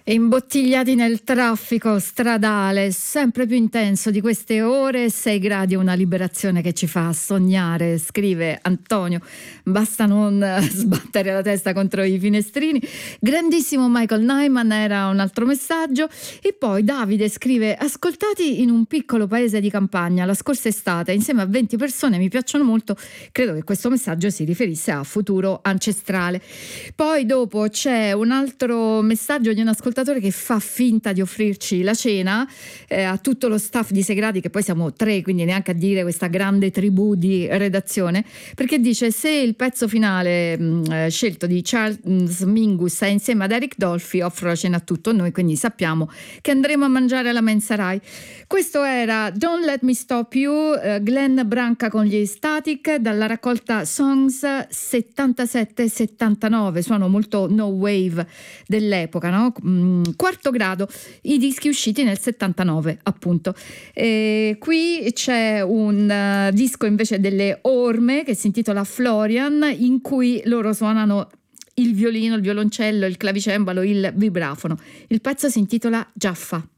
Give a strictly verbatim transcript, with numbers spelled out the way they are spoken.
E imbottigliati nel traffico stradale sempre più intenso di queste ore, sei gradi è una liberazione che ci fa sognare, scrive Antonio. Basta non sbattere la testa contro i finestrini. Grandissimo Michael Nyman era un altro messaggio. E poi Davide scrive: ascoltati in un piccolo paese di campagna la scorsa estate insieme a venti persone, mi piacciono molto. Credo che questo messaggio si riferisse a Futuro Ancestrale. Poi dopo c'è un altro messaggio di un ascoltatore che fa finta di offrirci la cena eh, a tutto lo staff di Segrati, che poi siamo tre, quindi neanche a dire questa grande tribù di redazione, perché dice: se il pezzo finale mh, scelto di Charles Mingus è insieme ad Eric Dolphy, offro la cena a tutto noi, quindi sappiamo che andremo a mangiare alla Mensa Rai. Questo era Don't Let Me Stop You, eh, Glenn Branca con gli Static, dalla raccolta Songs settantasette settantanove, suono molto no wave dell'epoca, no? Quarto grado, i dischi usciti nel settantanove appunto. E qui c'è un uh, disco invece delle Orme che si intitola Florian, in cui loro suonano il violino, il violoncello, il clavicembalo, il vibrafono. Il pezzo si intitola Giaffa.